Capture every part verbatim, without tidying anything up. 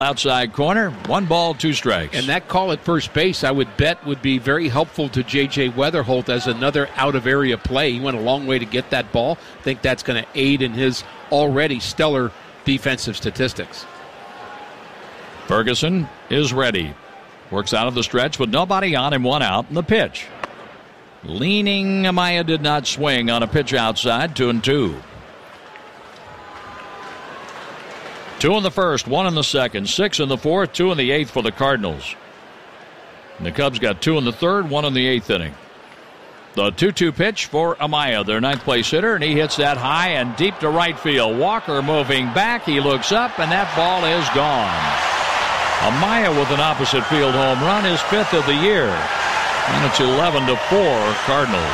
outside corner. One ball, two strikes. And that call at first base, I would bet, would be very helpful to J J. Weatherholt as another out-of-area play. He went a long way to get that ball. I think that's going to aid in his already stellar defensive statistics. Ferguson is ready. Works out of the stretch with nobody on and one out in the pitch. Leaning Amaya did not swing on a pitch outside. Two and two. Two in the first, one in the second, six in the fourth, two in the eighth for the Cardinals. And the Cubs got two in the third, one in the eighth inning. The two two pitch for Amaya, their ninth place hitter, and he hits that high and deep to right field. Walker moving back. He looks up, and that ball is gone. Amaya with an opposite field home run, his fifth of the year. And it's eleven to four Cardinals.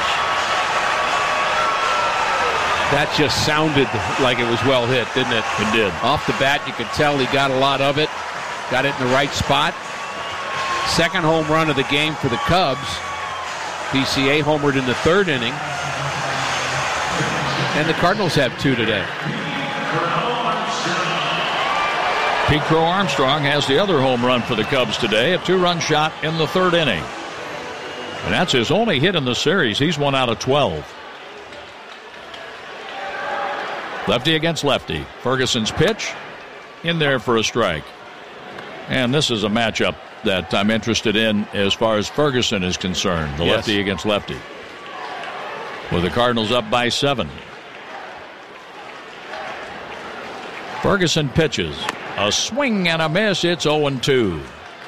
That just sounded like it was well hit, didn't it? It did. Off the bat, you could tell he got a lot of it. Got it in the right spot. Second home run of the game for the Cubs. P C A homered in the third inning. And the Cardinals have two today. Pete Crow Armstrong has the other home run for the Cubs today, a two-run shot in the third inning. And that's his only hit in the series. He's one out of twelve. Lefty against lefty. Ferguson's pitch in there for a strike. And this is a matchup that I'm interested in as far as Ferguson is concerned. The yes. lefty against lefty. With the Cardinals up by seven. Ferguson pitches. A swing and a miss. It's oh and two.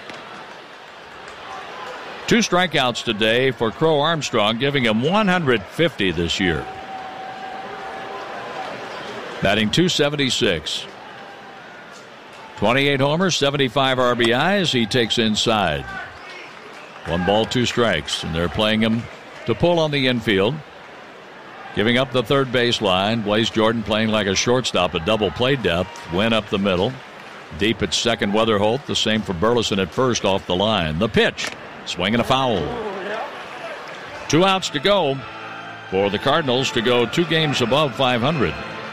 Two strikeouts today for Crow Armstrong, giving him one hundred fifty this year. Batting two seventy-six. twenty-eight homers, seventy-five R B Is. He takes inside. One ball, two strikes. And they're playing him to pull on the infield. Giving up the third base line. Blaze Jordan playing like a shortstop at double play depth. Went up the middle. Deep at second, Weatherholt. The same for Burleson at first off the line. The pitch. Swing and a foul. Two outs to go for the Cardinals to go two games above five hundred.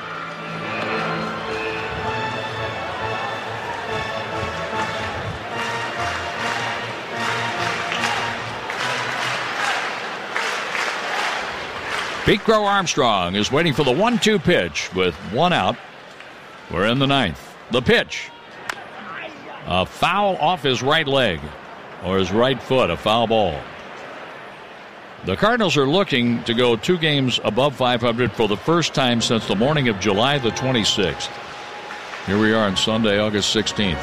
Pete Crow Armstrong is waiting for the one two pitch with one out. We're in the ninth. The pitch. A foul off his right leg or his right foot, a foul ball. The Cardinals are looking to go two games above five hundred for the first time since the morning of July the twenty-sixth. Here we are on Sunday, August sixteenth.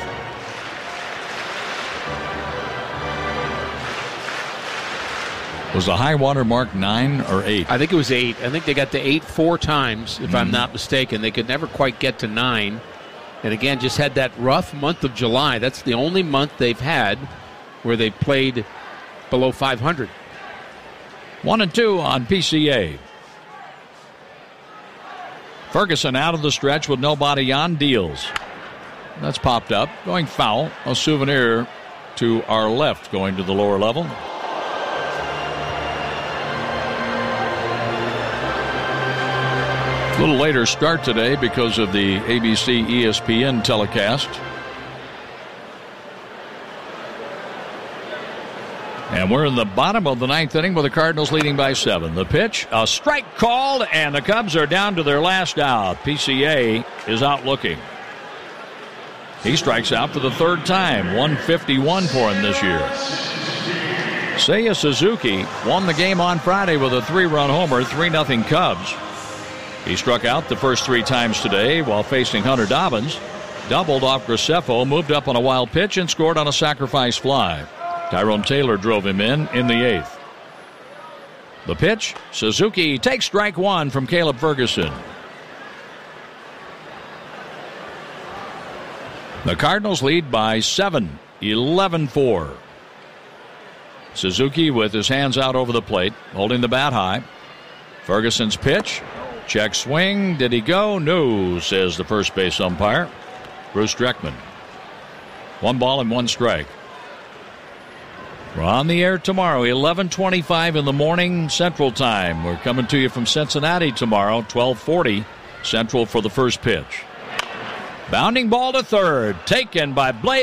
Was the high water mark nine or eight? I think it was eight. I think they got to eight four times, if mm. I'm not mistaken. They could never quite get to nine. And again, just had that rough month of July. That's the only month they've had where they played below five hundred. One and two on P C A. Ferguson out of the stretch with nobody on, deals. That's popped up. Going foul. A souvenir to our left going to the lower level. A little later start today because of the A B C E S P N telecast. And we're in the bottom of the ninth inning with the Cardinals leading by seven. The pitch, a strike called, and the Cubs are down to their last out. P C A is out looking. He strikes out for the third time. one fifty-one for him this year. Seiya Suzuki won the game on Friday with a three-run homer, three nothing Cubs. He struck out the first three times today while facing Hunter Dobbins. Doubled off Graceffo, moved up on a wild pitch, and scored on a sacrifice fly. Tyrone Taylor drove him in in the eighth. The pitch, Suzuki takes strike one from Caleb Ferguson. The Cardinals lead by seven, eleven four. Suzuki with his hands out over the plate, holding the bat high. Ferguson's pitch. Check swing. Did he go? No, says the first base umpire, Bruce Dreckman. One ball and one strike. We're on the air tomorrow, eleven twenty-five in the morning Central Time. We're coming to you from Cincinnati tomorrow, twelve forty Central for the first pitch. Bounding ball to third. Taken by Blake.